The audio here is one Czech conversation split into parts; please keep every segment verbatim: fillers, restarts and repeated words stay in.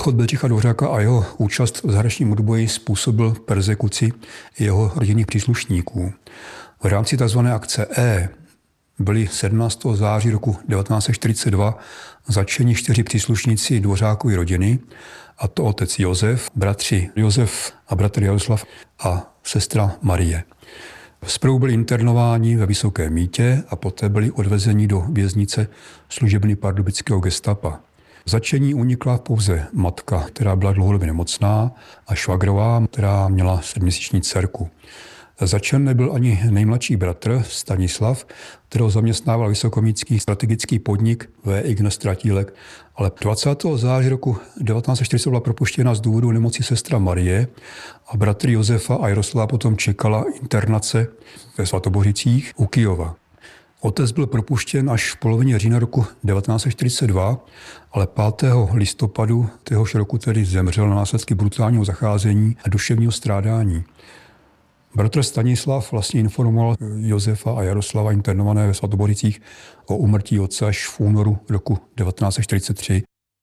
Odchod Bedřicha Dvořáka a jeho účast v zahraničním odboji způsobil perzekuci jeho rodinných příslušníků. V rámci tzv. Akce E byli sedmnáctého září roku devatenáct set čtyřicet dva zatčeni čtyři příslušníci Dvořákovy rodiny, a to otec Josef, bratři Josef a bratr Jaroslav a sestra Marie. Zprvu byli internováni ve Vysokém Mýtě a poté byli odvezeni do věznice služebny pardubického gestapa. Zatčení unikla pouze matka, která byla dlouhodobě nemocná, a švagrová, která měla sedmiměsíční dcerku. Zatčen nebyl ani nejmladší bratr Stanislav, kterého zaměstnával vysokomístský strategický podnik V. Ign. Stratílek, ale dvacátého září roku devatenáct set čtyřicet byla propuštěna z důvodu nemoci sestra Marie a bratry Josefa a Jaroslava potom čekala internace ve Svatobořicích u Kyjova. Otec byl propuštěn až v polovině října roku devatenáct set čtyřicet dva, ale pátého listopadu téhož roku tedy zemřel na následky brutálního zacházení a duševního strádání. Bratr Stanislav vlastně informoval Josefa a Jaroslava internované ve Svatoboricích o úmrtí otce až v únoru roku devatenáct set čtyřicet tři.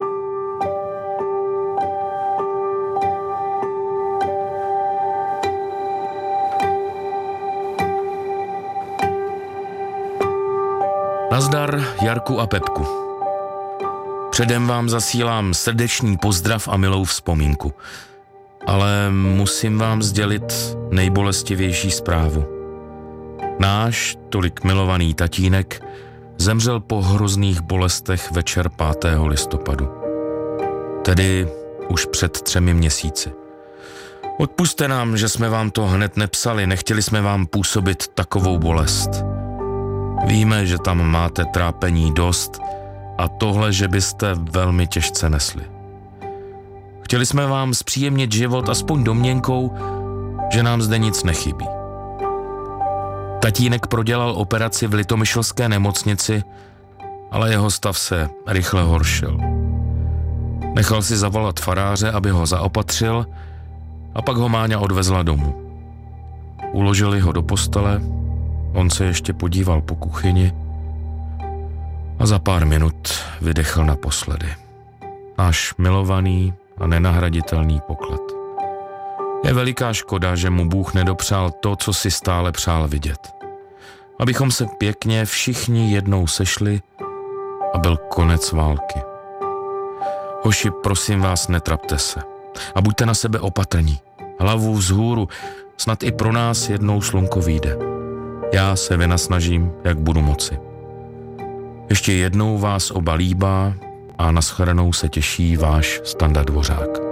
Nazdar, Jarku a Pepku. Předem vám zasílám srdečný pozdrav a milou vzpomínku. Ale musím vám sdělit nejbolestivější zprávu. Náš tolik milovaný tatínek zemřel po hrozných bolestech večer pátého listopadu. Tedy už před třemi měsíci. Odpusťte nám, že jsme vám to hned nepsali, nechtěli jsme vám působit takovou bolest. Víme, že tam máte trápení dost a tohle, že byste velmi těžce nesli. Chtěli jsme vám zpříjemnit život aspoň domněnkou, že nám zde nic nechybí. Tatínek prodělal operaci v litomyšlské nemocnici, ale jeho stav se rychle horšil. Nechal si zavolat faráře, aby ho zaopatřil, a pak ho Máňa odvezla domů. Uložili ho do postele, on se ještě podíval po kuchyni a za pár minut vydechl naposledy. Náš milovaný a nenahraditelný poklad. Je veliká škoda, že mu Bůh nedopřál to, co si stále přál vidět. Abychom se pěkně všichni jednou sešli a byl konec války. Hoši, prosím vás, netrapte se a buďte na sebe opatrní. Hlavu vzhůru, snad i pro nás jednou slunko vyjde. Já se vynasnažím, jak budu moci. Ještě jednou vás oba líbá a na shledanou se těší váš Standa Dvořák.